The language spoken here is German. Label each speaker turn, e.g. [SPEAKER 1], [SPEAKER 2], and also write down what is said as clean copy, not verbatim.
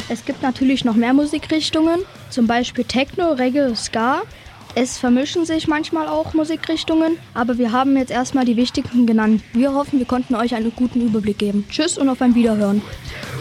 [SPEAKER 1] Es gibt natürlich noch mehr Musikrichtungen, zum Beispiel Techno, Reggae, Ska. Es vermischen sich manchmal auch Musikrichtungen, aber wir haben jetzt erstmal die wichtigsten genannt. Wir hoffen, wir konnten euch einen guten Überblick geben. Tschüss und auf ein Wiederhören.